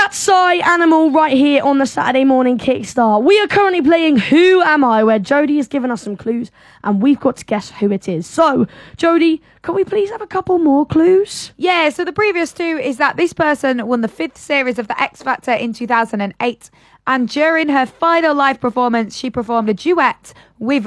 That's Psy Animal right here on the Saturday Morning Kickstart. We are currently playing Who Am I, where Jodie has given us some clues and we've got to guess who it is. So, Jodie, can we please have a couple more clues? Yeah, so the previous two is that this person won the 5th series of the X Factor in 2008, and during her final live performance, she performed a duet with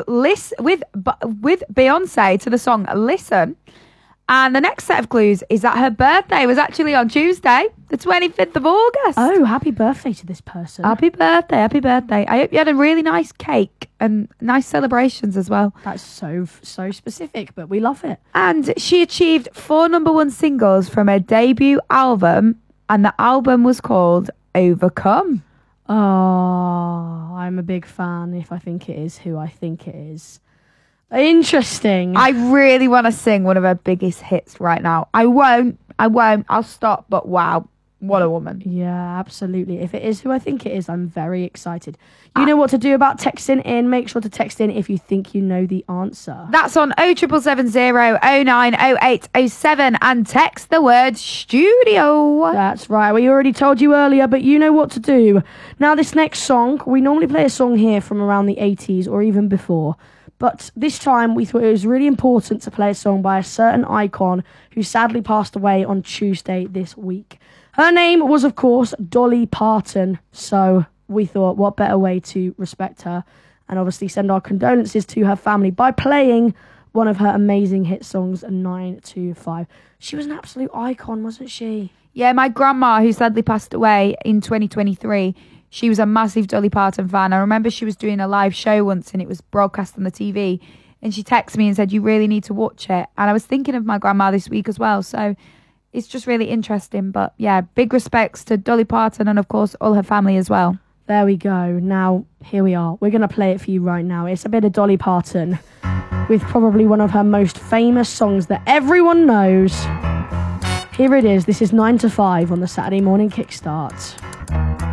Beyonce to the song Listen. And the next set of clues is that her birthday was actually on Tuesday, the 25th of August. Oh, happy birthday to this person. Happy birthday, happy birthday. I hope you had a really nice cake and nice celebrations as well. That's so specific, but we love it. And she achieved 4 #1 singles from her debut album, and the album was called Overcome. Oh, I'm a big fan if I think it is who I think it is. Interesting. I really want to sing one of her biggest hits right now. I won't. I'll stop, but wow, what a woman. Yeah, absolutely. If it is who I think it is, I'm very excited. You know what to do about texting in. Make sure to text in if you think you know the answer. That's on 07770 090807 and text the word studio. That's right. We already told you earlier, but you know what to do. Now, this next song, we normally play a song here from around the 80s or even before. But this time, we thought it was really important to play a song by a certain icon who sadly passed away on Tuesday this week. Her name was, of course, Dolly Parton. So we thought, what better way to respect her and obviously send our condolences to her family by playing one of her amazing hit songs, 9 to 5. She was an absolute icon, wasn't she? Yeah, my grandma, who sadly passed away in 2023, she was a massive Dolly Parton fan. I remember she was doing a live show once and it was broadcast on the TV. And she texted me and said, you really need to watch it. And I was thinking of my grandma this week as well. So it's just really interesting. But yeah, big respects to Dolly Parton and, of course, all her family as well. There we go. Now, here we are. We're going to play it for you right now. It's a bit of Dolly Parton with probably one of her most famous songs that everyone knows. Here it is. This is 9 to 5 on the Saturday Morning Kickstart.